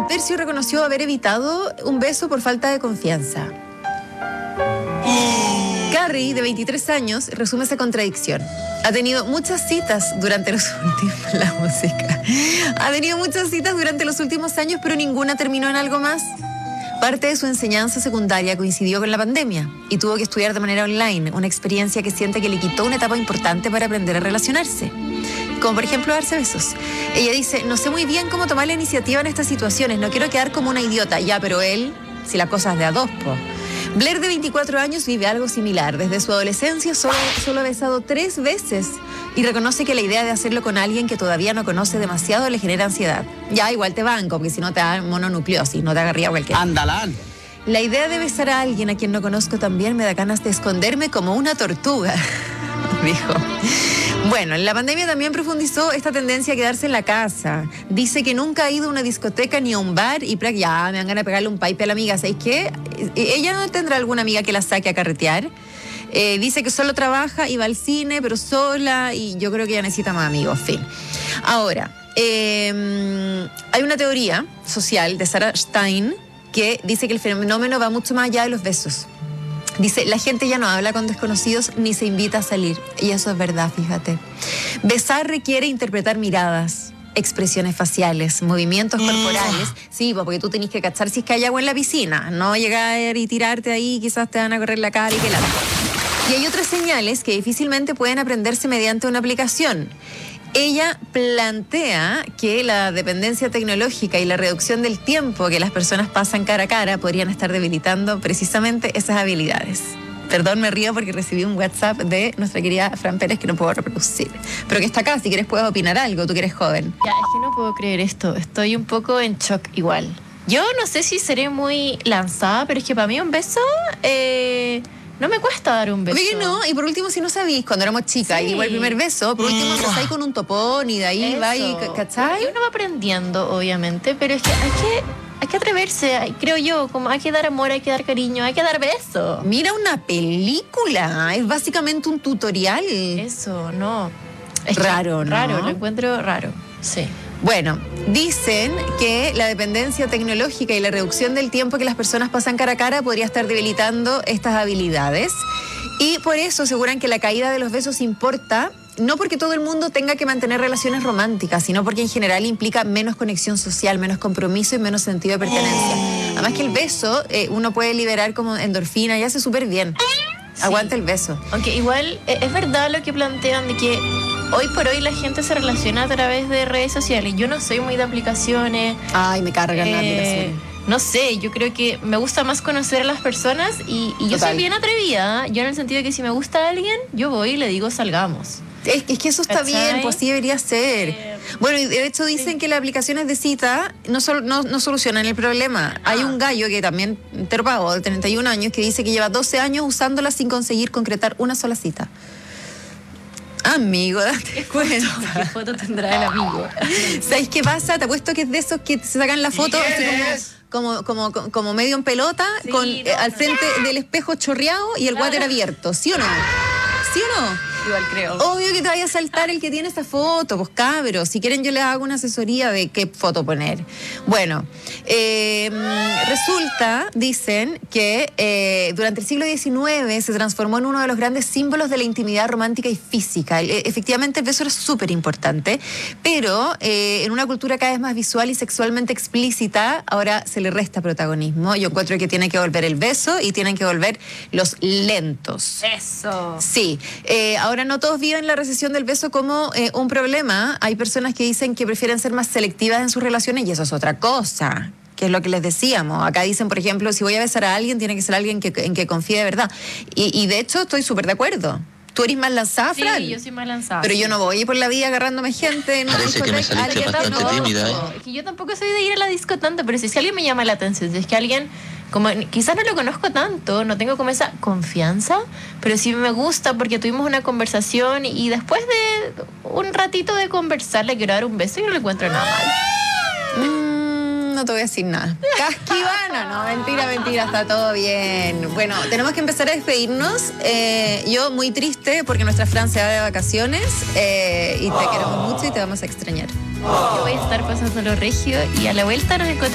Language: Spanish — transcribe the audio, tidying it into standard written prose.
tercio reconoció haber evitado un beso por falta de confianza. Carrie, de 23 años, resume esa contradicción. Ha tenido muchas citas durante los últimos... La música. Ha tenido muchas citas durante los últimos años, pero ninguna terminó en algo más. Parte de su enseñanza secundaria coincidió con la pandemia y tuvo que estudiar de manera online, una experiencia que siente que le quitó una etapa importante para aprender a relacionarse. Como por ejemplo darse besos. Ella dice, no sé muy bien cómo tomar la iniciativa en estas situaciones, no quiero quedar como una idiota. Ya, pero él, si la cosa es de a dos, po. Blair, de 24 años, vive algo similar. Desde su adolescencia solo ha besado 3 veces y reconoce que la idea de hacerlo con alguien que todavía no conoce demasiado le genera ansiedad. Ya, igual te banco, porque si no te da mononucleosis, no te agarría cualquiera. ¡Ándala! La idea de besar a alguien a quien no conozco también me da ganas de esconderme como una tortuga, dijo. Bueno, la pandemia también profundizó esta tendencia a quedarse en la casa. Dice que nunca ha ido a una discoteca ni a un bar y ya me dan ganas de pegarle un pipe a la amiga. ¿Sabes qué? Ella no tendrá alguna amiga que la saque a carretear. Dice que solo trabaja y va al cine, pero sola, y yo creo que ella necesita más amigos, fin. Ahora, hay una teoría social de Sarah Stein que dice que el fenómeno va mucho más allá de los besos. Dice, la gente ya no habla con desconocidos ni se invita a salir. Y eso es verdad, fíjate. Besar requiere interpretar miradas, expresiones faciales, movimientos corporales. Sí, porque tú tenés que cachar si es que hay agua en la piscina. No llegar y tirarte ahí, quizás te van a correr la cara y pelar. Y hay otras señales que difícilmente pueden aprenderse mediante una aplicación. Ella plantea que la dependencia tecnológica y la reducción del tiempo que las personas pasan cara a cara podrían estar debilitando precisamente esas habilidades. Perdón, me río porque recibí un WhatsApp de nuestra querida Fran Pérez que no puedo reproducir. Pero que está acá, si quieres puedes opinar algo, tú que eres joven. Ya, es que no puedo creer esto, estoy un poco en shock igual. Yo no sé si seré muy lanzada, pero es que para mí un beso... no me cuesta dar un beso. Oye, no, y por último, si no sabís, cuando éramos chicas, y igual el primer beso, por último empezáis con un topón y de ahí va y, ¿cachai? Y uno va aprendiendo, obviamente, pero es que hay que atreverse, creo yo, como hay que dar amor, hay que dar cariño, hay que dar beso. Mira una película, es básicamente un tutorial. Eso, no. Es raro, ¿no? Raro, lo encuentro raro, sí. Bueno, dicen que la dependencia tecnológica y la reducción del tiempo que las personas pasan cara a cara podría estar debilitando estas habilidades. Y por eso aseguran que la caída de los besos importa, no porque todo el mundo tenga que mantener relaciones románticas, sino porque en general implica menos conexión social, menos compromiso y menos sentido de pertenencia. Además que el beso, uno puede liberar como endorfina y hace súper bien. Sí. Aguanta el beso. Aunque igual es verdad lo que plantean de que hoy por hoy la gente se relaciona a través de redes sociales. Yo no soy muy de aplicaciones. Ay, me cargan las aplicaciones. No sé, yo creo que me gusta más conocer a las personas y yo soy bien atrevida. Yo en el sentido de que si me gusta a alguien, yo voy y le digo salgamos. Es que eso está bien, pues sí debería ser. Bueno, y de hecho dicen que las aplicaciones de cita no solucionan el problema. Hay un gallo que también terpago de 31 años que dice que lleva 12 años usándolas sin conseguir concretar una sola cita. Amigo, date cuenta. ¿Qué foto tendrá el amigo? ¿Sabes qué pasa? Te apuesto que es de esos que se sacan la foto así como medio en pelota, sí, al frente del espejo chorreado y el water abierto. ¿Sí o no? ¿Sí o no? Igual creo. Obvio que te vaya a saltar el que tiene esa foto, pues cabros. Si quieren yo les hago una asesoría de qué foto poner. Bueno, resulta, dicen, que durante el siglo XIX se transformó en uno de los grandes símbolos de la intimidad romántica y física. Efectivamente, el beso era súper importante, pero en una cultura cada vez más visual y sexualmente explícita, ahora se le resta protagonismo. Yo encuentro que tiene que volver el beso y tienen que volver los lentos. Eso. Sí. Ahora no todos viven la recesión del beso como un problema. Hay personas que dicen que prefieren ser más selectivas en sus relaciones y eso es otra cosa, que es lo que les decíamos. Acá dicen, por ejemplo, si voy a besar a alguien, tiene que ser alguien en que confíe de verdad. Y de hecho estoy súper de acuerdo. ¿Tú eres más lanzada, Fran? Sí, yo soy más lanzada. Pero yo no voy por la vida agarrándome gente en una discoteca. Es que yo tampoco soy de ir a la disco tanto, pero si alguien me llama la atención, si es que alguien, como quizás no lo conozco tanto, no tengo como esa confianza, pero sí me gusta porque tuvimos una conversación y después de un ratito de conversar le quiero dar un beso y no le encuentro nada mal. No te voy a decir nada. Casquivana, no, mentira, está todo bien. Bueno, tenemos que empezar a despedirnos. Yo muy triste porque nuestra Fran se va de vacaciones y te queremos mucho y te vamos a extrañar. Yo voy a estar pasándolo regio y a la vuelta nos encontramos.